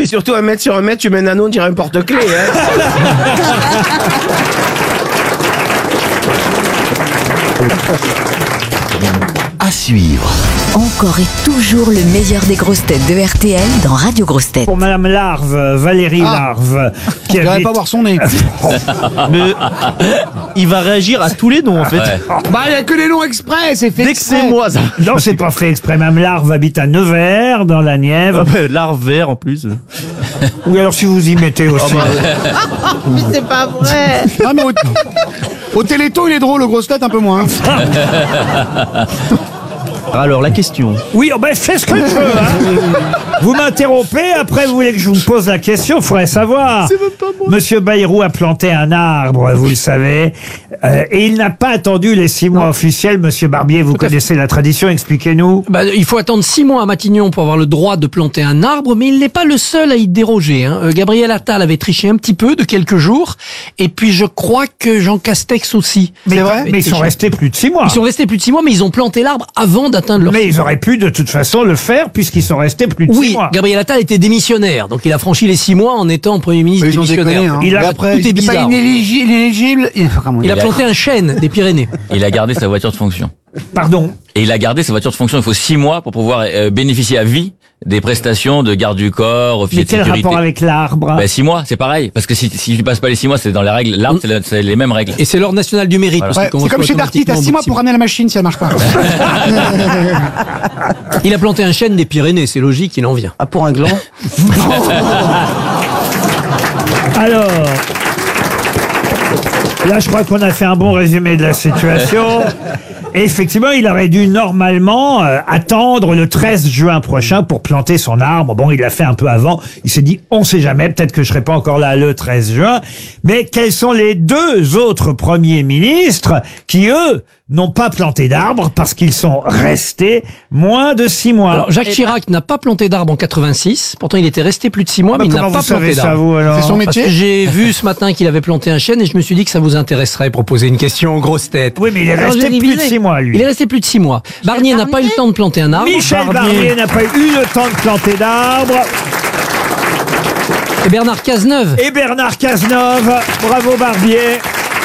puis surtout, 1 mètre sur 1 mètre, tu mets un anneau, on dirait un porte-clés. À suivre. Encore et toujours le meilleur des grosses têtes de RTL dans Radio Grosses Têtes. Pour Madame Larve, Valérie Larve, qui Je ne habite... pas voir son nez. Mais il va réagir à tous les noms en fait. Bah, il n'y a que les noms exprès, c'est fait Dès que exprès. c'est moi, ça. Non, c'est pas fait exprès. Madame Larve habite à Nevers, dans la Nièvre. L'art vert en plus. Ou alors si vous y mettez aussi. Mais c'est pas vrai. Ah, mais au Téléthon, il est drôle, le grosse tête, un peu moins. Alors la question. Oui, oh ben fais ce que je veux. Vous m'interrompez, après vous voulez que je vous pose la question, il faudrait savoir. Monsieur Bayrou a planté un arbre, vous le savez, et il n'a pas attendu les 6 mois officiels. Monsieur Barbier, vous connaissez la tradition, expliquez-nous. Il faut attendre 6 mois à Matignon pour avoir le droit de planter un arbre, mais il n'est pas le seul à y déroger. Gabriel Attal avait triché un petit peu de quelques jours, et puis je crois que Jean Castex aussi. Mais ils sont restés plus de 6 mois. Ils sont restés plus de 6 mois, mais ils ont planté l'arbre avant d'atteindre leur... Mais ils auraient pu de toute façon le faire puisqu'ils sont restés plus de 6 mois. Gabriel Attal était démissionnaire, donc il a franchi les 6 mois en étant Premier ministre Ils ont démissionnaire. déconné, hein. Il a- Et après, tout est il était pas bizarre. inéligible. Il a planté un chêne des Pyrénées. Il a gardé sa voiture de fonction. Pardon. Et il a gardé sa voiture de fonction. Il faut 6 mois pour pouvoir bénéficier à vie des prestations de garde du corps, officier Mais de quel sécurité. rapport avec l'arbre? 6 mois, c'est pareil. Parce que si tu passes pas les 6 mois, c'est dans les règles. L'arbre, c'est les mêmes règles. Et c'est l'ordre national du mérite. parce Ouais, qu'il commence c'est comme pas chez Darty, t'as 6 mois pour ramener la machine si elle marche pas. Il a planté un chêne des Pyrénées, c'est logique, il en vient. Ah, pour un gland. Alors, là, je crois qu'on a fait un bon résumé de la situation. Et effectivement, il aurait dû normalement attendre le 13 juin prochain pour planter son arbre. Bon, il l'a fait un peu avant. Il s'est dit, on sait jamais, peut-être que je serai pas encore là le 13 juin. Mais quels sont les 2 autres premiers ministres qui, eux, n'ont pas planté d'arbres parce qu'ils sont restés moins de 6 mois? Alors, Jacques Chirac n'a pas planté d'arbre en 86. Pourtant, il était resté plus de 6 mois, mais il n'a comment pas vous savez planté ça, d'arbre. vous, alors? C'est son Parce métier. que j'ai vu ce matin qu'il avait planté un chêne et je me suis dit que ça vous intéresserait pour poser une question aux grosses têtes. Oui, mais il est Alors, resté j'ai plus de révisé. 6 mois, lui. Il est resté plus de 6 mois. Barnier n'a pas eu le temps de planter un arbre. Michel Barnier n'a pas eu le temps de planter d'arbres. Et Bernard Cazeneuve. Et Bernard Cazeneuve. Bravo Barbier.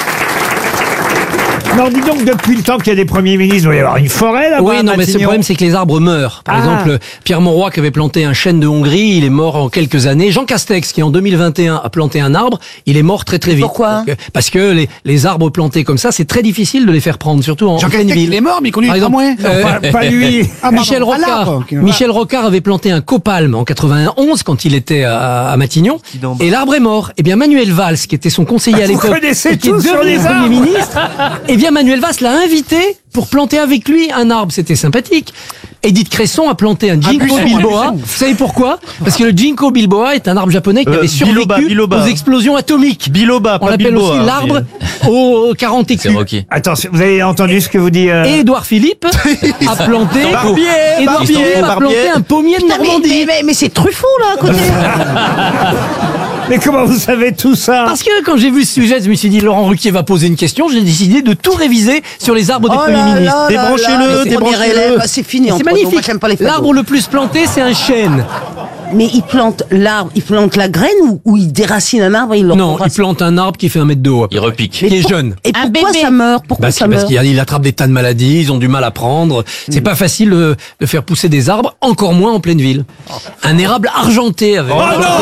Non, dis donc, depuis le temps qu'il y a des premiers ministres, il doit y avoir une forêt là-bas. Oui, à non, mais ce Matignon. problème, c'est que les arbres meurent. Par exemple, Pierre Mauroy, qui avait planté un chêne de Hongrie, il est mort en quelques années. Jean Castex, qui en 2021 a planté un arbre, il est mort très très vite. Pourquoi ? Donc, parce que les arbres plantés comme ça, c'est très difficile de les faire prendre, surtout en Jean pleine Castex, ville. il est mort, mais il conduit Par le exemple, tramway. Pas lui. Ah, pardon, Michel à l'arbre. Rocard. Ok. Michel Rocard avait planté un copalme en 91 quand il était à Matignon. Et l'arbre est mort. Eh bien, Manuel Valls, qui était son conseiller à Vous l'époque, connaissez et qui est tout sur devenu les Premier arbres. ministre, eh bien, Manuel Valls l'a invité pour planter avec lui un arbre. C'était sympathique. Edith Cresson a planté un Ginkgo buisson, biloba. un buisson. Vous savez pourquoi? Parce que le Ginkgo biloba est un arbre japonais qui avait survécu biloba. aux explosions atomiques. Biloba, On pas l'appelle Bilboa, aussi hein, l'arbre mais- aux 40 C'est écus. Rocky. Attends, vous avez entendu ce que vous dit Et Édouard Philippe a planté. Édouard Philippe a planté un pommier de Normandie. Mais c'est Truffaut, là, à côté. Mais comment vous savez tout ça? Parce que quand j'ai vu ce sujet, je me suis dit Laurent Ruquier va poser une question. J'ai décidé de tout réviser sur les arbres des Oh premiers là ministres. là là Débranchez-le, là, le premier débranchez-le. élève, c'est fini. C'est entre nous. magnifique. Moi, j'aime pas les fagots. L'arbre le plus planté, c'est un chêne. Mais il plante l'arbre, il plante la graine ou il déracine un arbre et il le Non, il remplace. plante un arbre qui fait 1 mètre de haut. Il repique. Qui est jeune. Et pourquoi ça meurt? Pourquoi ça Parce meurt? qu'il attrape des tas de maladies, ils ont du mal à prendre. C'est pas facile de faire pousser des arbres, encore moins en pleine ville. Un érable argenté avec...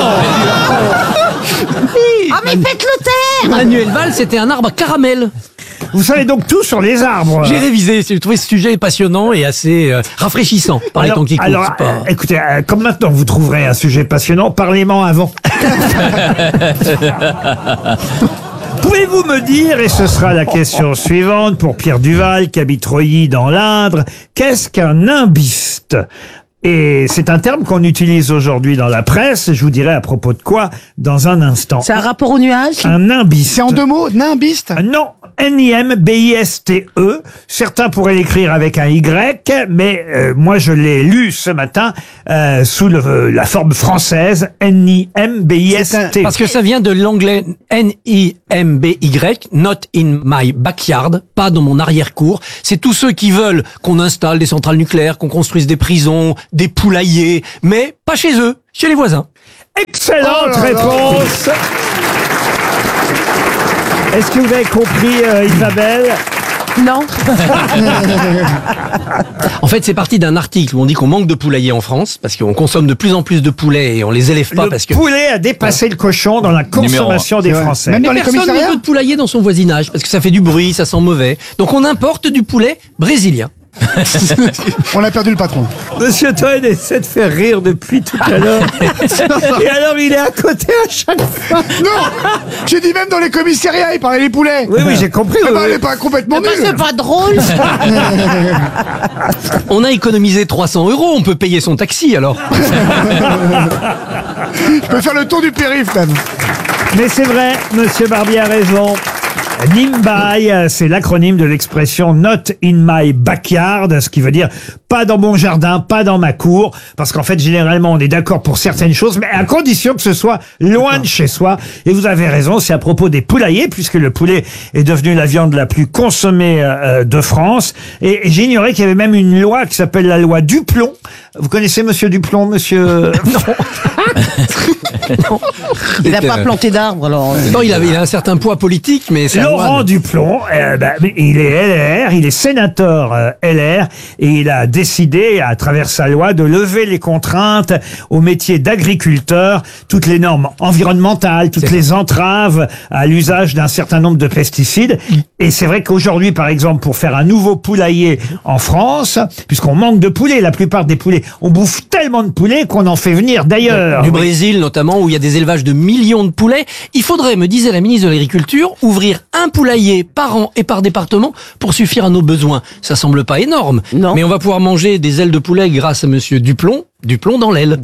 Ah, mais faites-le taire! Manuel Valls, c'était un arbre à caramel. Vous savez donc tout sur les arbres. J'ai révisé, j'ai trouvé ce sujet passionnant et assez rafraîchissant par les temps qui courent. c'est pas- écoutez, comme maintenant vous trouverez un sujet passionnant, parlez-moi avant. Pouvez-vous me dire, et ce sera la question suivante pour Pierre Duval, qui habite Reuilly dans l'Indre, qu'est-ce qu'un nimbiste ? Et c'est un terme qu'on utilise aujourd'hui dans la presse, je vous dirai à propos de quoi dans un instant. C'est un rapport au nuage? Un nimbiste. C'est en 2 mots, nimbiste. Non, N-I-M-B-I-S-T-E. Certains pourraient l'écrire avec un Y, mais moi je l'ai lu ce matin sous la forme française N-I-M-B-I-S-T-E. Parce que ça vient de l'anglais N-I-M-B-Y, not in my backyard, pas dans mon arrière-cour. C'est tous ceux qui veulent qu'on installe des centrales nucléaires, qu'on construise des prisons, des poulaillers, mais pas chez eux, chez les voisins. Excellente Oh là là. réponse. Est-ce que vous avez compris, Isabelle? Non. En fait, c'est parti d'un article où on dit qu'on manque de poulaillers en France parce qu'on consomme de plus en plus de poulets et on les élève pas Le parce que poulet a dépassé le cochon dans la consommation des C'est vrai. Français. Même dans les personne ne commissariats veut de poulailler dans son voisinage parce que ça fait du bruit, ça sent mauvais. Donc on importe du poulet brésilien. On a perdu le patron. Monsieur Toen essaie de faire rire depuis tout à l'heure. Et alors, il est à côté à chaque fois. Non. J'ai dit même dans les commissariats, il parlait des poulets. Oui, oui, j'ai compris. Ah oui, bah, oui. elle est pas complètement nulle. C'est pas drôle. On a économisé 300 €, on peut payer son taxi alors. Je peux faire le tour du périph' même. Mais c'est vrai, Monsieur Barbier a raison. NIMBY, c'est l'acronyme de l'expression Not in my backyard, ce qui veut dire pas dans mon jardin, pas dans ma cour, parce qu'en fait, généralement, on est d'accord pour certaines choses, mais à condition que ce soit loin de chez soi. Et vous avez raison, c'est à propos des poulaillers, puisque le poulet est devenu la viande la plus consommée de France. Et j'ignorais qu'il y avait même une loi qui s'appelle la loi Duplon. Vous connaissez Monsieur Duplon, monsieur? Il n'a pas planté d'arbre, alors. Non, il a un certain poids politique, mais c'est Laurent Duplon, il est LR, il est sénateur LR, et il a décidé, à travers sa loi, de lever les contraintes au métier d'agriculteur, toutes les normes environnementales, toutes les entraves à l'usage d'un certain nombre de pesticides. Et c'est vrai qu'aujourd'hui, par exemple, pour faire un nouveau poulailler en France, puisqu'on manque de poulets, la plupart des poulets, on bouffe tellement de poulets qu'on en fait venir d'ailleurs. Du Brésil notamment, où il y a des élevages de millions de poulets. Il faudrait, me disait la ministre de l'Agriculture, ouvrir un poulailler par an et par département pour suffire à nos besoins. Ça semble pas énorme, Non. mais on va pouvoir manger des ailes de poulet grâce à Monsieur Duplon. Duplon dans l'aile.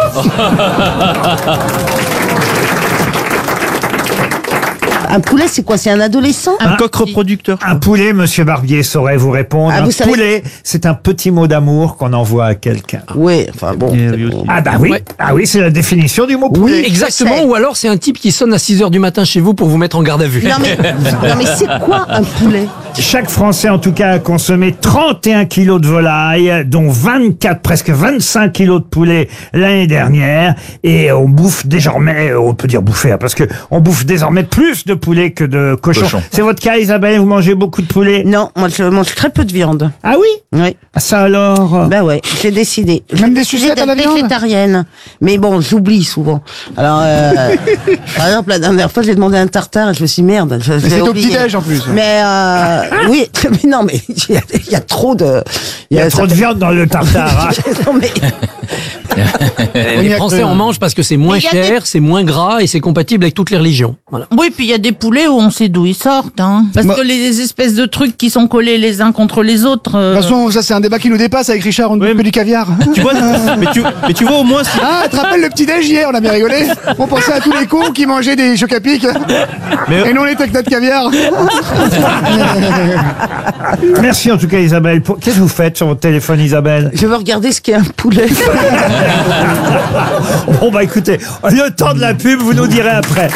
Un poulet, c'est quoi? C'est un adolescent? Un coq reproducteur. Un poulet, Monsieur Barbier saurait vous répondre. Ah, un vous savez- poulet, c'est un petit mot d'amour qu'on envoie à quelqu'un. Oui, enfin bon. Ah bah oui, Ouais. ah oui, c'est la définition du mot poulet. Exactement, sais. ou alors c'est un type qui sonne à 6 h du matin chez vous pour vous mettre en garde à vue. Non mais c'est quoi un poulet? Chaque Français, en tout cas, a consommé 31 kilos de volaille, dont 24, presque 25 kilos de poulet l'année dernière. Et on bouffe désormais, on peut dire bouffer, hein, parce que on bouffe désormais plus de poulet que de cochon. Cochon. C'est votre cas, Isabelle? Vous mangez beaucoup de poulet? Non, moi je mange très peu de viande. Ah oui? Oui. Ah, ça alors? Bah ouais, j'ai décidé. Même des J'ai sucettes à la d'être viande. végétarienne. Mais bon, j'oublie souvent. Alors, par exemple, la dernière fois, j'ai demandé un tartare et je me suis dit, merde. Je c'était l'ai au oublié. petit-déj, en plus. Mais oui, mais non, mais il y a trop de. Il y a trop de viande dans le tartare. hein. Non, mais Les Français en mangent parce que c'est moins Mais il y a cher, c'est moins gras et c'est compatible avec toutes les religions. Voilà. Oui, puis il y a des poulets où on sait d'où ils sortent, hein. Parce que les espèces de trucs qui sont collés les uns contre les autres. De toute façon, ça c'est un débat qui nous dépasse avec Richard, on ne bouffe que du caviar. Tu vois, mais tu vois au moins si... Ah, tu te rappelles le petit-déj hier, on a bien rigolé. On pensait à tous les cons qui mangeaient des chocs à pic. Et nous on était avec notre caviar. Merci en tout cas, Isabelle. Qu'est-ce que vous faites sur votre téléphone, Isabelle? je veux regarder ce qu'est un poulet. Bon bah écoutez, le temps de la pub, vous nous direz après.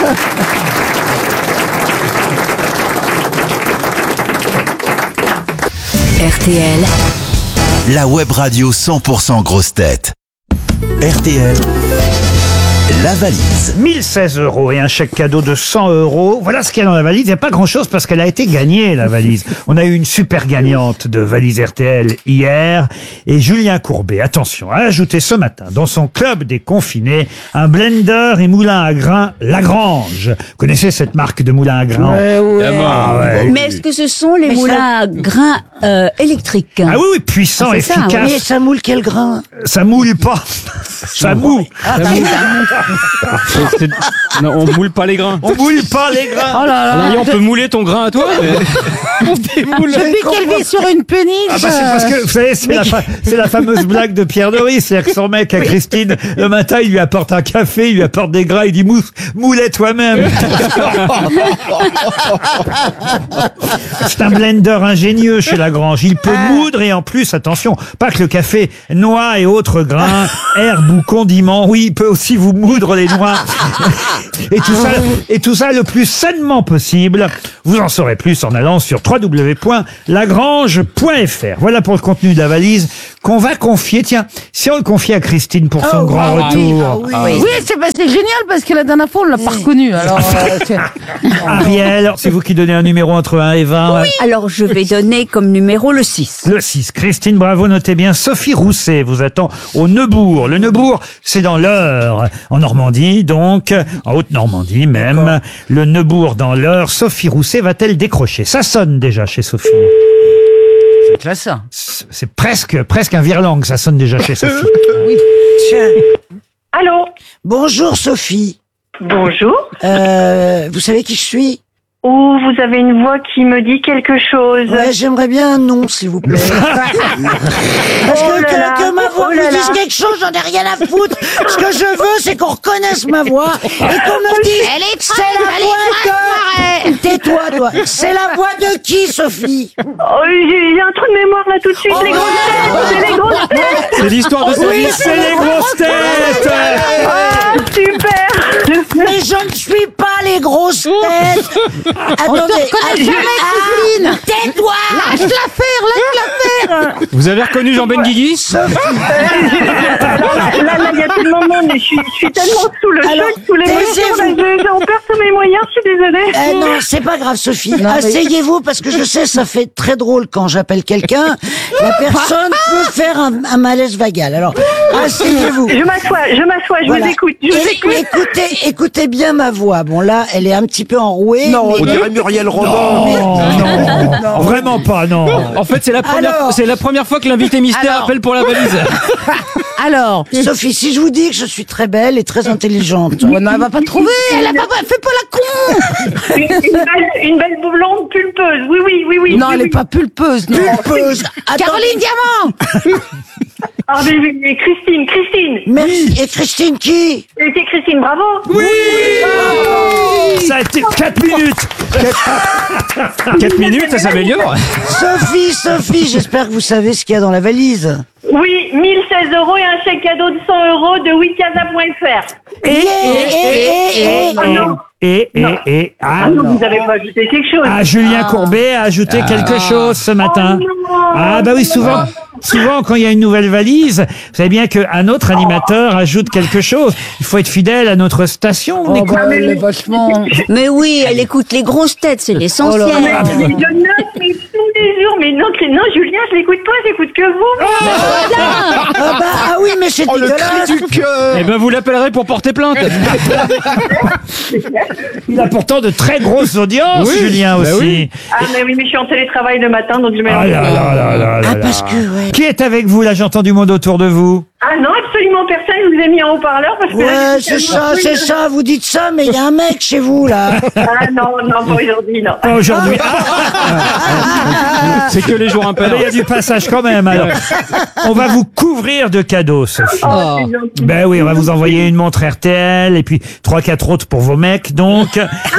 RTL, La web radio 100% grosse tête. RTL, la valise. 1016 € et un chèque cadeau de 100 €. Voilà ce qu'il y a dans la valise. Il n'y a pas grand-chose parce qu'elle a été gagnée, la valise. On a eu une super gagnante de valise RTL hier. Et Julien Courbet, attention, a ajouté ce matin dans son club des confinés un blender et moulin à grains Lagrange. Vous connaissez cette marque de moulin à grains? Ah ouais. Mais est-ce que ce sont les moulins à grains électriques? Ah oui, oui, puissant, Ah, c'est ça, efficace. oui. Ça moule quel grain? Ça moule pas. Ça moule. Non, on moule pas les grains. On moule pas les grains. Oh là là. On peut mouler ton grain à toi. On démoule. Depuis qu'elle vit sur une péniche. Ah bah c'est parce que, vous savez, c'est la fameuse blague de Pierre Doris. C'est-à-dire que son mec à Christine, le matin, il lui apporte un café, il lui apporte des grains, il dit moulet toi-même. C'est un blender ingénieux chez Lagrange. Il peut moudre et en plus, attention, pas que le café, noix et autres grains, herbes ou condiments. Oui, il peut aussi vous moudre les noix Et tout ça le plus sainement possible. Vous en saurez plus en allant sur www.lagrange.fr. Voilà pour le contenu de la valise qu'on va confier. Tiens, si on le confie à Christine pour son grand retour. Oui, c'est génial parce que la dernière fois, on l'a pas reconnu. Alors, Ariel, c'est vous qui donnez un numéro entre 1 et 20. Alors, je vais donner comme numéro le 6. Le 6. Christine, bravo, notez bien. Sophie Rousset vous attend au Neubourg. Le Neubourg, c'est dans l'Eure, en Normandie, donc, en Haute-Normandie même. Le Neubourg dans l'Eure. Sophie Rousset va-t-elle décrocher? Ça sonne déjà chez Sophie. c'est classe ça. C'est presque un virlang, ça sonne déjà chez Sophie. Oui. Allô? Bonjour Sophie. Bonjour. Vous savez qui je suis? Ou vous avez une voix qui me dit quelque chose? Ouais, j'aimerais bien un nom, s'il vous plaît. Parce que ma voix me dise quelque chose, j'en ai rien à foutre. Ce que je veux, c'est qu'on reconnaisse ma voix et qu'on me dise c'est la voix de... Tais-toi, toi. C'est la voix de qui, Sophie? Oh, j'ai un trou de mémoire là tout de suite. Les grosses têtes. C'est les grosses têtes. C'est l'histoire de sa vie. C'est les grosses têtes. Ah, super. Mais je ne suis pas les grosses têtes. Attendez, Christine. tais-toi. Lâche-la faire. Vous avez reconnu Jean Benguigui? Là, il y a tellement de monde et je suis tellement sous le choc, sous l'émotion. J'en perds tous mes moyens, je suis désolée. Non, c'est pas grave, Sophie. Asseyez-vous, parce que je sais, ça fait très drôle quand j'appelle quelqu'un. La personne peut faire un malaise vagal. Alors, asseyez-vous. Je m'assois, je Voilà. vous écoute, Écoutez bien ma voix. Bon, là, elle est un petit peu enrouée. Non, on dirait Muriel Robin. Non, vraiment pas, non. En fait, c'est la première fois que l'invité mystère appelle pour la valise. Alors, Sophie, si je vous dis que je suis très belle et très intelligente. elle va pas trouver. Elle fait pas la con. une belle blonde pulpeuse, oui. Non, elle est pas pulpeuse. Non. Pulpeuse. Caroline Diamant. Ah, mais Christine. Merci. Et Christine qui? C'est Christine, bravo. Oui. Ça a été 4 minutes. 4 minutes, ça s'améliore. Sophie, j'espère que vous savez ce qu'il y a dans la valise. Oui, 1016 € et un chèque cadeau de 100 € de wikaza.fr. Ah non, vous avez pas ajouté quelque chose. Julien Courbet a ajouté quelque chose ce matin. Ah bah oui, souvent quand il y a une nouvelle valise, vous savez bien qu'un autre animateur ajoute quelque chose. Il faut être fidèle à notre station. On écoute. Mais oui, elle écoute les grosses têtes, c'est l'essentiel. Je note, mais tous les jours. Mais non, Julien, je l'écoute pas, j'écoute que vous. Ah oui, mais c'est dégueulasse. Le cri du cœur. Eh ben, vous l'appellerez pour porter plainte. Il a pourtant de très grosses audiences, Julien aussi. Oui. Ah, mais oui, mais je suis en télétravail le matin, donc je mets Parce que, ouais. Qui est avec vous là? J'entends du monde autour de vous. Ah non, absolument personne, je vous ai mis en haut-parleur parce que... Ouais, c'est ça, vous dites ça, mais il y a un mec chez vous, là. Ah non, pas aujourd'hui, non. Pas aujourd'hui. C'est que les jours impairs. Il y a du passage quand même, alors. On va vous couvrir de cadeaux, Sophie. Oh, c'est gentil. Ben oui, on va vous envoyer une montre RTL et puis 3-4 autres pour vos mecs, donc.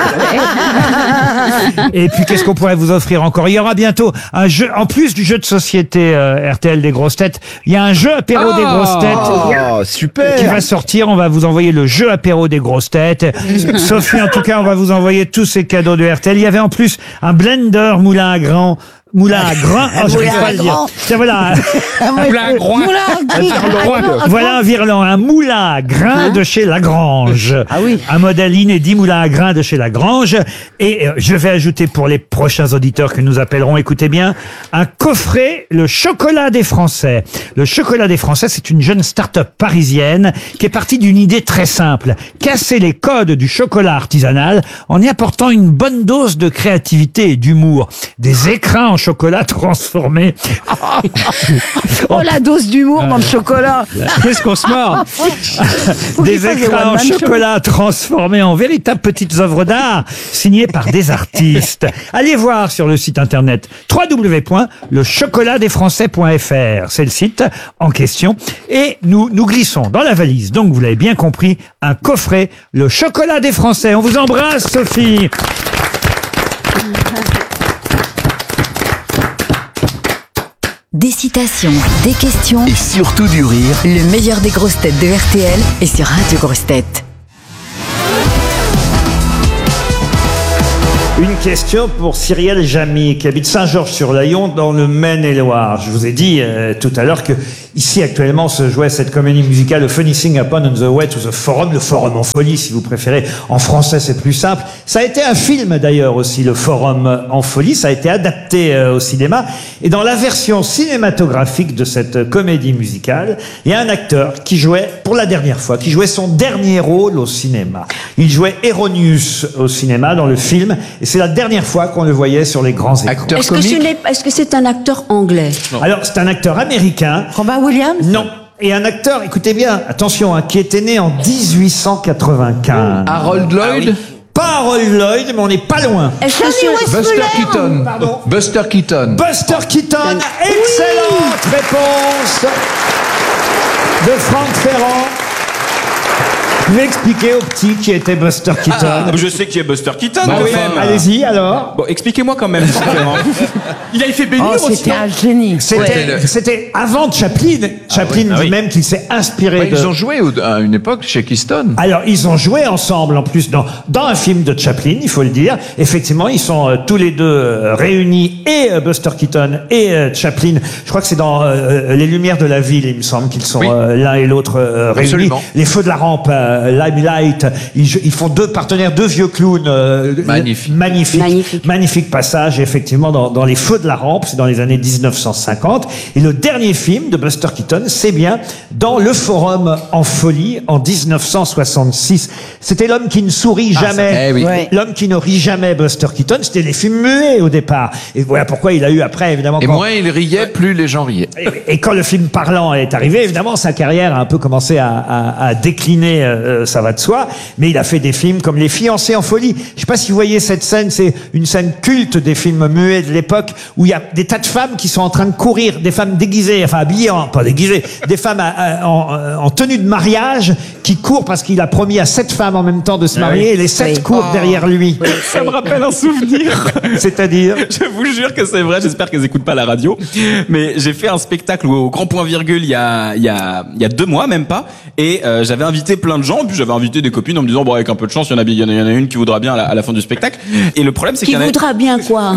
Et puis, qu'est-ce qu'on pourrait vous offrir encore? Il y aura bientôt un jeu, en plus du jeu de société RTL des grosses têtes, il y a un jeu apéro des grosses têtes. Oh, super. Qui va sortir, on va vous envoyer le jeu apéro des grosses têtes. Sophie, en tout cas, on va vous envoyer tous ces cadeaux de RTL. Il y avait en plus un blender moulin à grain. Moulin à grain. Oh, je n'arrive pas à le dire. Tiens, voilà. Moulin à grain. Voilà un virlant, un moulin à grain de chez Lagrange. Ah oui. Un modèle inédit moulin à grain de chez Lagrange. Et je vais ajouter pour les prochains auditeurs que nous appellerons, écoutez bien, un coffret, le chocolat des Français. Le chocolat des Français, c'est une jeune start-up parisienne qui est partie d'une idée très simple. Casser les codes du chocolat artisanal en y apportant une bonne dose de créativité et d'humour. Des écrins en chocolat transformé. Oh, la dose d'humour dans le chocolat. Qu'est-ce qu'on se marre. Des écrins en chocolat transformés en véritables petites œuvres d'art signées par des artistes. Allez voir sur le site internet www.lechocolatdesfrançais.fr. C'est le site en question. Et nous glissons dans la valise. Donc, vous l'avez bien compris, un coffret, le chocolat des Français. On vous embrasse, Sophie. Des citations, des questions Et surtout du rire. Le meilleur des grosses têtes de RTL est sur Radio Grosses Têtes. Une question pour Cyrielle Jamy, qui habite Saint-Georges-sur-Layon, dans le Maine-et-Loire. Je vous ai dit tout à l'heure que ici actuellement se jouait cette comédie musicale, The Funny Thing Happened on the Way to the Forum, le Forum en folie si vous préférez. En français c'est plus simple. Ça a été un film d'ailleurs aussi, le Forum en folie. Ça a été adapté au cinéma. Et dans la version cinématographique de cette comédie musicale, il y a un acteur qui jouait pour la dernière fois, qui jouait son dernier rôle au cinéma. Il jouait Eronius au cinéma dans le film. Et c'est la dernière fois qu'on le voyait sur les grands écrans. Est-ce que c'est un acteur anglais? Alors, c'est un acteur américain. Robin Williams? Non. Et un acteur, écoutez bien, attention, qui était né en 1895. Harold Lloyd? Pas Harold Lloyd, mais on n'est pas loin. Buster Keaton. Pardon. Buster Keaton. Buster Keaton. Excellente réponse de Franck Ferrand. Vous pouvez expliquer aux petits qui était Buster Keaton? Je sais qui est Buster Keaton, Bah quand oui, même. allez-y, alors. Bon, expliquez-moi quand même. Il avait fait Ben Hur aussi. C'était un génie. C'était avant Chaplin. Chaplin dit même qu'il s'est inspiré de... Ils ont joué à une époque chez Keystone. Alors, ils ont joué ensemble, en plus, dans un film de Chaplin, il faut le dire. Effectivement, ils sont tous les deux réunis, et Buster Keaton et Chaplin. Je crois que c'est dans Les Lumières de la Ville, il me semble qu'ils sont l'un et l'autre réunis. Absolument. Les Feux de la Rampe, Limelight, ils font deux partenaires, deux vieux clowns. Magnifique passage, effectivement, dans Les Feux de la Rampe, c'est dans les années 1950. Et le dernier film de Buster Keaton, c'est bien dans Le Forum en folie, en 1966. C'était L'homme qui ne sourit jamais. L'homme qui ne rit jamais, Buster Keaton. C'était les films muets au départ. Et voilà pourquoi il a eu après, évidemment... Et moins il riait, plus les gens riaient. Et quand le film parlant est arrivé, évidemment, sa carrière a un peu commencé à décliner, ça va de soi. Mais il a fait des films comme Les Fiancés en folie. Je sais pas si vous voyez cette scène, c'est une scène culte des films muets de l'époque, où il y a des tas de femmes qui sont en train de courir, des femmes déguisées, enfin habillées, pas déguisées, des femmes en tenue de mariage, qui courent parce qu'il a promis à 7 femmes en même temps de se marier, et les 7 courent derrière lui. Ça me rappelle un souvenir. C'est-à-dire? Je vous jure que c'est vrai, j'espère qu'elles écoutent pas la radio. Mais j'ai fait un spectacle au Grand Point Virgule il y a 2 mois, même pas. Et j'avais invité plein de gens, puis j'avais invité des copines en me disant, bon, avec un peu de chance, il y en a une qui voudra bien à la fin du spectacle. Et le problème, c'est qu'il y en a... Qui voudra bien quoi?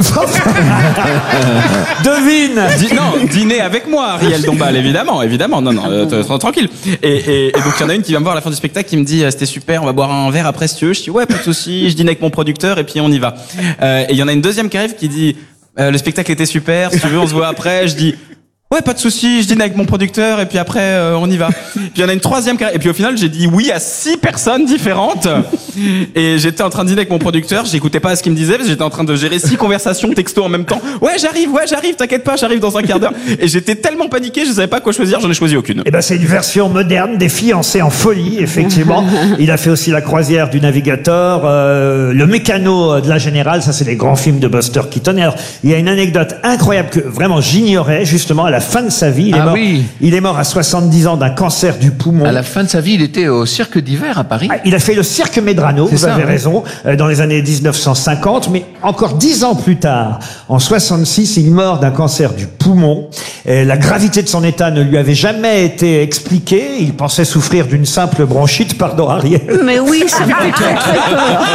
Devine! Non, dîner avec moi, Ariel Dombal, évidemment. Non, tranquille. Et donc, il y en a une qui vient me voir à la fin du spectacle, qui me dit, c'était super, on va boire un verre après si tu veux. Je dis, ouais, pas de souci, je dîne avec mon producteur, et puis on y va. Et il y en a une deuxième qui arrive qui dit, le spectacle était super, si tu veux, on se voit après. Je dis, ouais, pas de souci, je dîne avec mon producteur et puis après on y va. Puis il y en a une troisième et puis au final j'ai dit oui à 6 personnes différentes et j'étais en train de dîner avec mon producteur, j'écoutais pas ce qu'il me disait parce que j'étais en train de gérer 6 conversations texto en même temps. Ouais, j'arrive, t'inquiète pas, j'arrive dans un quart d'heure. Et j'étais tellement paniqué, je savais pas quoi choisir, j'en ai choisi aucune. Eh ben c'est une version moderne des Fiancés en folie, effectivement. Il a fait aussi La Croisière du Navigateur, Le Mécano de la Générale, ça c'est les grands films de Buster Keaton. Et alors, il y a une anecdote incroyable que vraiment j'ignorais, justement, à la fin de sa vie. Il est mort à 70 ans d'un cancer du poumon. À la fin de sa vie, il était au cirque d'hiver à Paris. Il a fait le cirque Medrano, vous avez raison, dans les années 1950, mais encore 10 ans plus tard, en 66, il meurt d'un cancer du poumon. La gravité de son état ne lui avait jamais été expliquée. Il pensait souffrir d'une simple bronchite, pardon Ariel. Mais oui, c'est très peur.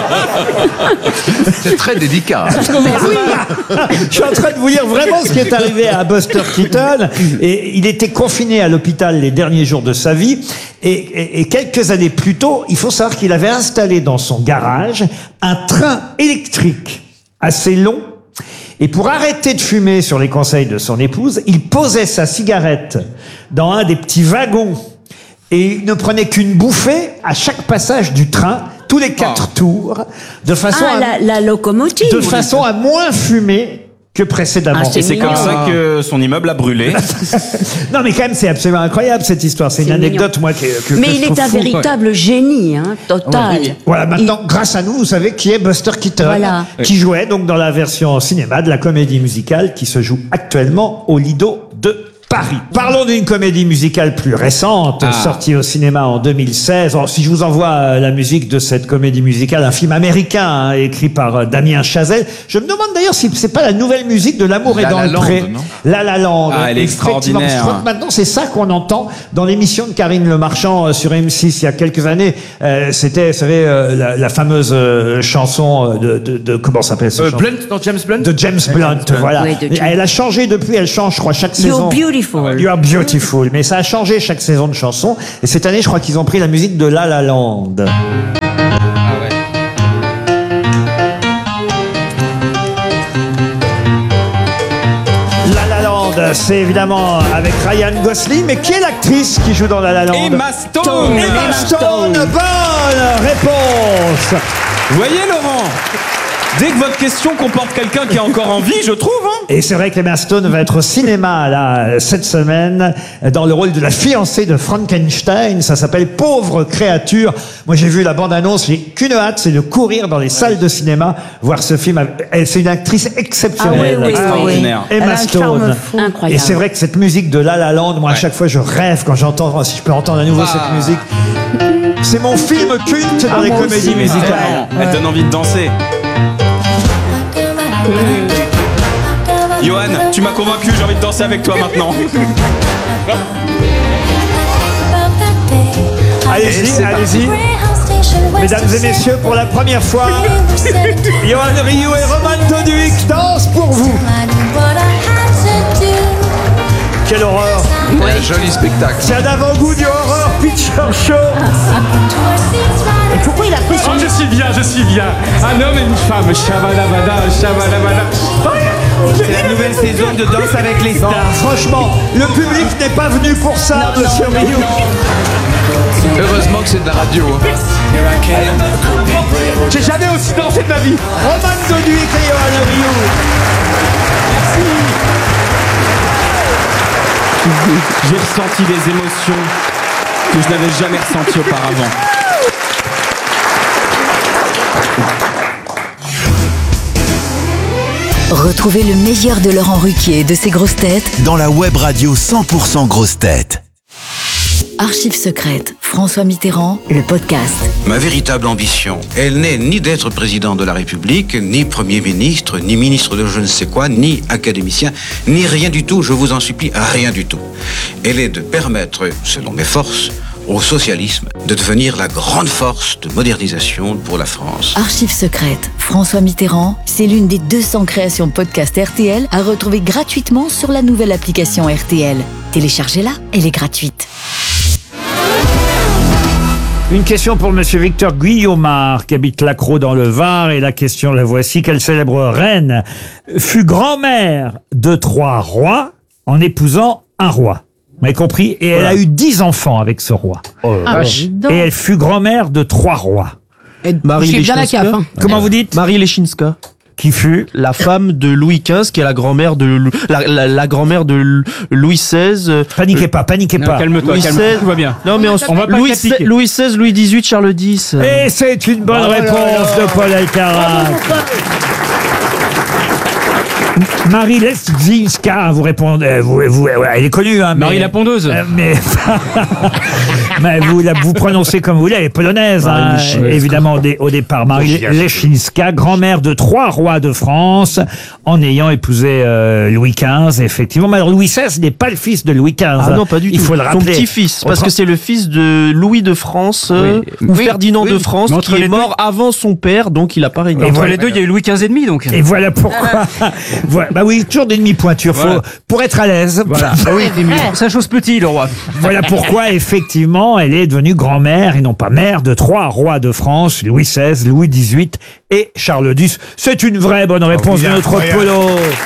C'est très délicat. Je suis en train de vous lire vraiment ce qui est arrivé à Buster Keaton. Et il était confiné à l'hôpital les derniers jours de sa vie. Et quelques années plus tôt, il faut savoir qu'il avait installé dans son garage un train électrique assez long. Et pour arrêter de fumer sur les conseils de son épouse, il posait sa cigarette dans un des petits wagons. Et il ne prenait qu'une bouffée à chaque passage du train, tous les 4 tours, de façon la locomotive. De façon à moins fumer que précédemment. Et c'est comme ça que son immeuble a brûlé. Non, mais quand même, c'est absolument incroyable cette histoire. C'est une anecdote, moi, que mais je il trouve est un fou. véritable génie, total. Voilà, maintenant, grâce à nous, vous savez qui est Buster Keaton, qui jouait donc dans la version cinéma de la comédie musicale qui se joue actuellement au Lido de Paris. Paris. Parlons d'une comédie musicale plus récente, sortie au cinéma en 2016. Alors, si je vous envoie la musique de cette comédie musicale, un film américain écrit par Damien Chazelle, je me demande d'ailleurs si c'est pas la nouvelle musique de L'amour est dans le pré. La La Land. Ah, elle est Effectivement, extraordinaire. je crois que maintenant c'est ça qu'on entend dans l'émission de Karine Le Marchand sur M6 il y a quelques années. C'était, vous savez, la fameuse chanson de comment s'appelle ce chanson Blunt, dans James Blunt. de James Blunt, voilà. Oui, de James. Elle a changé depuis, elle change, je crois, chaque saison. You're beautiful. You are beautiful. Mais ça a changé chaque saison de chanson. Et cette année, je crois qu'ils ont pris la musique de La La Land. La La Land, c'est évidemment avec Ryan Gosling. Mais qui est l'actrice qui joue dans La La Land? Emma Stone. Emma Stone. Bonne réponse. Vous voyez, Laurent, dès que votre question comporte quelqu'un qui est encore en vie, je trouve, hein. Et c'est vrai qu'Emma Stone va être au cinéma là cette semaine dans le rôle de la fiancée de Frankenstein. Ça s'appelle Pauvre créature. Moi j'ai vu la bande-annonce, j'ai qu'une hâte, c'est de courir dans les salles de cinéma voir ce film. C'est une actrice exceptionnelle. Ah oui, oui, Extraordinaire. Elle a Emma un Stone. charme fou. Incroyable. Et c'est vrai que cette musique de La La Land, moi à chaque fois je rêve quand j'entends, si je peux entendre à nouveau cette musique. C'est mon film culte dans les comédies musicales. Elle donne envie de danser. Johan, tu m'as convaincu, j'ai envie de danser avec toi maintenant. Allez-y, allez-y. Mesdames et messieurs, pour la première fois, Johan Rioux et Roman Doduic dansent pour vous. Quelle horreur! Ouais, joli spectacle. C'est un avant-goût du Horror Picture Show. Et pourquoi il a pris son... Je suis bien. Un homme et une femme. Shabadabada, shabadabada. C'est la nouvelle saison de Danse avec les Non, stars. franchement, le public n'est pas venu pour ça, monsieur Rioux. Heureusement que c'est de la radio. J'ai jamais aussi dansé de ma vie. Roman Doduic et Johan Rioux. J'ai ressenti des émotions que je n'avais jamais ressenties auparavant. Retrouvez le meilleur de Laurent Ruquier et de ses grosses têtes Dans la web radio 100% grosses têtes. Archives secrètes, François Mitterrand, le podcast. Ma véritable ambition, elle n'est ni d'être président de la République, ni Premier ministre, ni ministre de je ne sais quoi, ni académicien, ni rien du tout, je vous en supplie, rien du tout. Elle est de permettre, selon mes forces, au socialisme de devenir la grande force de modernisation pour la France. Archives secrètes, François Mitterrand, c'est l'une des 200 créations podcast RTL à retrouver gratuitement sur la nouvelle application RTL. Téléchargez-la, elle est gratuite. Une question pour monsieur Victor Guillaumard, qui habite Lacroix dans le Var, et la question la voici. Quelle célèbre reine fut grand-mère de 3 rois en épousant un roi? Vous m'avez compris? Et elle a eu 10 enfants avec ce roi. Et elle fut grand-mère de 3 rois. Marie Lechinska. Comment vous dites? Marie Lechinska. Qui fut la femme de Louis XV, qui est la grand-mère de la grand-mère de Louis XVI. Paniquez pas. Calme-toi, Louis calme-toi. XVI. Tout va bien. Non, mais On va pas Louis t'appliquer. Louis XVI, Louis XVIII, Charles X. Et c'est une bonne réponse de Paul Alcarat. Marie Lechinska, vous répondez, elle est connue, hein, Marie la pondeuse. Mais vous prononcez comme vous voulez, elle est polonaise, hein, évidemment au départ. Marie Lechinska, grand-mère de 3 rois de France, en ayant épousé Louis XV, effectivement. Mais alors Louis XVI n'est pas le fils de Louis XV. Ah non, pas du tout. Il faut le rappeler. Son petit-fils, parce que c'est le fils de Louis de France, ou Ferdinand de France, qui est mort avant son père, donc il a pas régné. Entre les deux, il y a eu Louis XV et demi, donc. Et voilà pourquoi. Bah oui, toujours des demi-pointures. Voilà. Pour être à l'aise. Voilà. Ça chose petit, le roi. Voilà pourquoi, effectivement, elle est devenue grand-mère et non pas mère de 3 rois de France, Louis XVI, Louis XVIII et Charles X. C'est une vraie bonne réponse de notre Polo.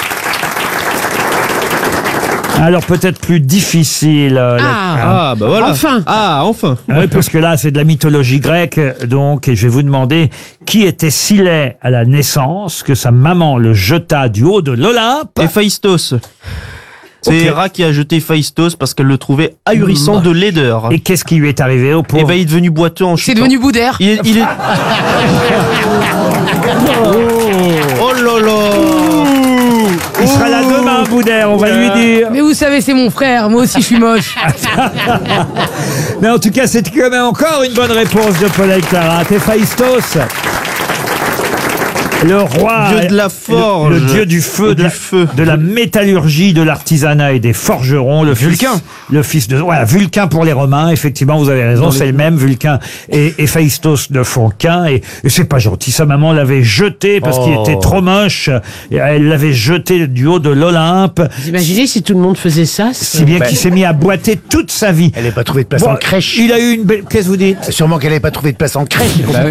Alors peut-être plus difficile. Bah voilà. Enfin. Oui, parce que là, c'est de la mythologie grecque, donc, et je vais vous demander qui était si laid à la naissance que sa maman le jeta du haut de l'Olympe. Héphaïstos. C'est Héra qui a jeté Héphaïstos parce qu'elle le trouvait ahurissant de laideur. Et qu'est-ce qui lui est arrivé au pauvre? Eh ben, il est devenu boiteux en chutant. C'est devenu Boudère. Il est... Oh là là. sera là demain, Boudère, on va lui dire. Mais vous savez, c'est mon frère. Moi aussi, je suis moche. Mais en tout cas, c'est quand même encore une bonne réponse de Paul Elkarat. Héphaïstos, le roi, Dieu de la forge, le dieu du feu, de la métallurgie, de l'artisanat et des forgerons, le Vulcain. le fils de Vulcain pour les Romains. Effectivement, vous avez raison, c'est le même Vulcain et Héphaïstos ne font qu'un. Et c'est pas gentil. Sa maman l'avait jeté parce qu'il était trop moche. Et elle l'avait jeté du haut de l'Olympe. Vous imaginez si tout le monde faisait ça? Si bien qu'il s'est mis à boiter toute sa vie. Elle n'avait pas trouvé de place en crèche. Il a eu une belle. Qu'est-ce que vous dites? Sûrement qu'elle n'avait pas trouvé de place en crèche.